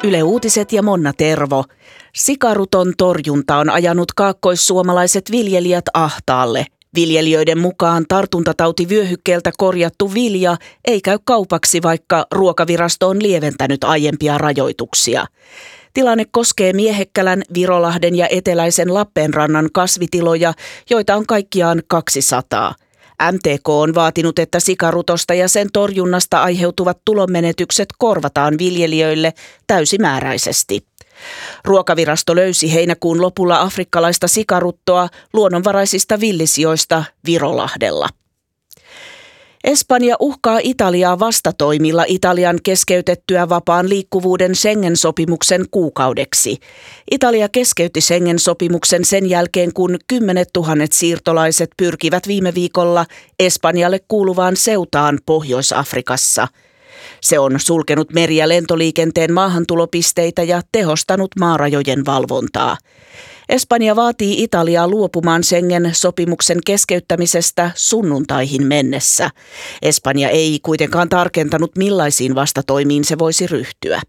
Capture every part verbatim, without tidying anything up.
Yle Uutiset ja Monna Tervo. Sikaruton torjunta on ajanut kaakkoissuomalaiset viljelijät ahtaalle. Viljelijöiden mukaan tartuntatautivyöhykkeeltä korjattu vilja ei käy kaupaksi, vaikka Ruokavirasto on lieventänyt aiempia rajoituksia. Tilanne koskee Miehekkälän, Virolahden ja eteläisen Lappeenrannan kasvitiloja, joita on kaikkiaan kaksisataa. M T K on vaatinut, että sikarutosta ja sen torjunnasta aiheutuvat tulonmenetykset korvataan viljelijöille täysimääräisesti. Ruokavirasto löysi heinäkuun lopulla afrikkalaista sikaruttoa luonnonvaraisista villisijoista Virolahdella. Espanja uhkaa Italiaa vastatoimilla Italian keskeytettyä vapaan liikkuvuuden Schengen-sopimuksen kuukaudeksi. Italia keskeytti Schengen-sopimuksen sen jälkeen, kun kymmenet tuhannet siirtolaiset pyrkivät viime viikolla Espanjalle kuuluvaan Ceutaan Pohjois-Afrikassa. Se on sulkenut meri- ja lentoliikenteen maahantulopisteitä ja tehostanut maarajojen valvontaa. Espanja vaatii Italiaa luopumaan Schengen-sopimuksen keskeyttämisestä sunnuntaihin mennessä. Espanja ei kuitenkaan tarkentanut, millaisiin vastatoimiin se voisi ryhtyä.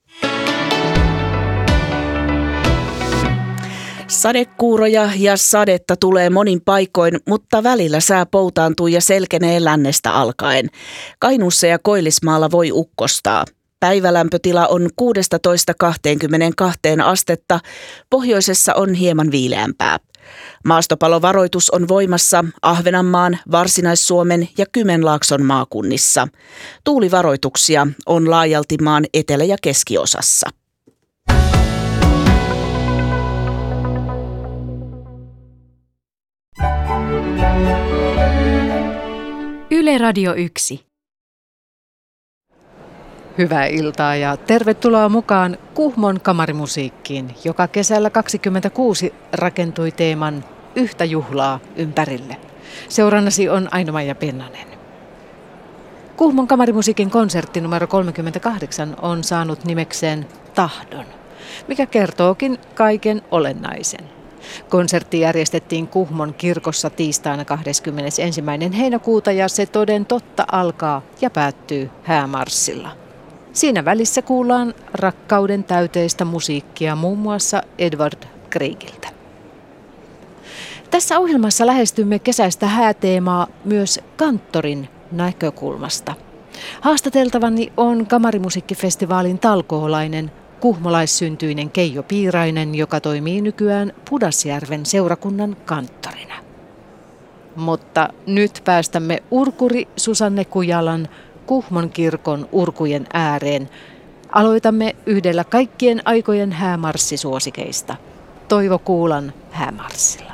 Sadekuuroja ja sadetta tulee monin paikoin, mutta välillä sää poutaantuu ja selkenee lännestä alkaen. Kainuussa ja Koillismaalla voi ukkostaa. Päivälämpötila on kuusitoista kaksikymmentäkaksi astetta, pohjoisessa on hieman viileämpää. Maastopalovaroitus on voimassa Ahvenanmaan, Varsinais-Suomen ja Kymenlaakson maakunnissa. Tuulivaroituksia on laajalti maan etelä- ja keskiosassa. Yle Radio yksi. Hyvää iltaa ja tervetuloa mukaan Kuhmon kamarimusiikkiin, joka kesällä kaksikymmentäkuusi rakentui teeman Yhtä juhlaa ympärille. Seurannasi on Aino-Maija Pennanen. Kuhmon kamarimusiikin konsertti numero kolmekymmentäkahdeksan on saanut nimekseen Tahdon, mikä kertookin kaiken olennaisen. Konsertti järjestettiin Kuhmon kirkossa tiistaina kahdeskymmenesensimmäinen heinäkuuta ja se toden totta alkaa ja päättyy häämarssilla. Siinä välissä kuullaan rakkauden täyteistä musiikkia muun muassa Edward Griegiltä. Tässä ohjelmassa lähestymme kesäistä hääteemaa myös kanttorin näkökulmasta. Haastateltavani on kamarimusiikkifestivaalin talkoolainen kuhmolaissyntyinen Keijo Piirainen, joka toimii nykyään Pudasjärven seurakunnan kanttorina. Mutta nyt päästämme urkuri Susanne Kujalan Kuhmon kirkon urkujen ääreen. Aloitamme yhdellä kaikkien aikojen häämarssisuosikeista, Toivo Kuulan häämarssilla.